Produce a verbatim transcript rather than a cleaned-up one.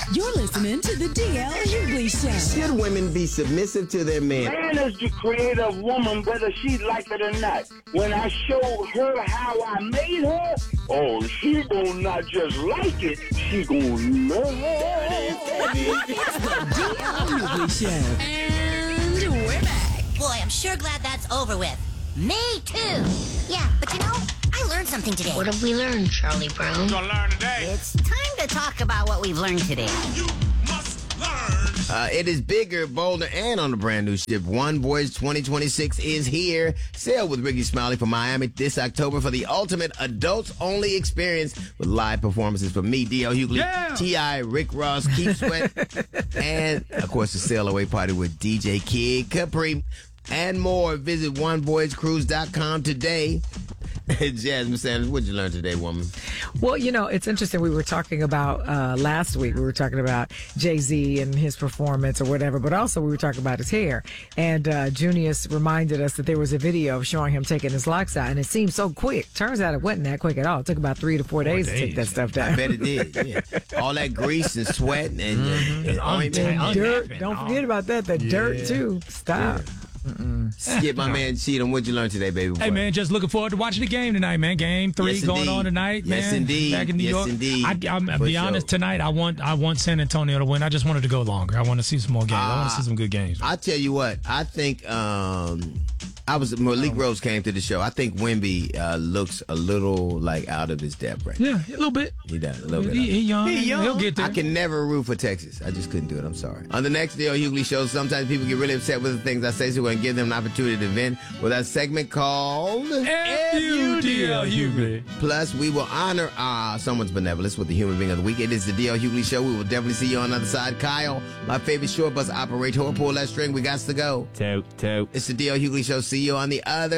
You're listening to the D L Hughley Show. Should women be submissive to their men? Man is the creator of woman, whether she like it or not. When I showed her how I made her, oh, she gonna not just like it, she gonna love it. It's the D L Hughley Show. And we're back. Boy, I'm sure glad that's over with. Me too. Yeah, but you know, I learned something today. What have we learned, Charlie Brown? We're gonna learn today. It's time to talk about what we've learned today. You must learn. Uh, it is bigger, bolder, and on a brand new ship. One Voyage twenty twenty-six is here. Sail with Ricky Smiley from Miami this October for the ultimate adults-only experience with live performances from me, D L Hughley, Yeah. T I, Rick Ross, Keith Sweat, and, of course, the sail away party with D J Kid Capri. And more. Visit one voyage cruise dot com today. Jasmine Sanders, what did you learn today, woman? Well, you know, it's interesting. We were talking about uh, last week, we were talking about Jay-Z and his performance or whatever, but also we were talking about his hair. And uh, Junius reminded us that there was a video of showing him taking his locks out, and it seemed so quick. Turns out it wasn't that quick at all. It took about three to four, four days, days to take that stuff down. I bet it did. Yeah. All that grease and sweat and, mm-hmm. and, and, and, and dirt. Don't forget about that. The yeah. dirt, too. Stop. Yeah. Mm-mm. Skip, my man, Cheatham, what'd you learn today, baby boy? Hey, man, just looking forward to watching the game tonight, man. Game three yes, going on tonight, man. Yes, indeed. Back in New yes, York. Indeed. I, I'm, I'll be sure. honest, tonight, I want I want San Antonio to win. I just wanted to go longer. I want to see some more games. Uh, I want to see some good games. I tell you what, I think um, I was Malik oh. Rose came to the show. I think Wemby uh, looks a little like out of his depth right now. Yeah, a little bit. He does, a little he, bit. He, he young. He young. He'll get there. I can never root for Texas. I just couldn't do it. I'm sorry. On the next D L Hughley show, sometimes people get really upset with the things I say, so we're going to give them an opportunity to vent with our segment called F U D L Hughley. Plus, we will honor uh, someone's benevolence with the Human Being of the Week. It is the D L Hughley Show. We will definitely see you on the other side. Kyle, my favorite short bus operator, pull that string. We got to go. Toot, toot. It's the D L Hughley Show. See you on the other